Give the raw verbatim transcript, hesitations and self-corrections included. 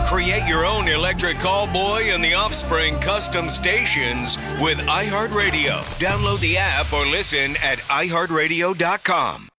Create your own electric callboy and the Offspring custom stations with iHeartRadio. Download the app or listen at i heart radio dot com.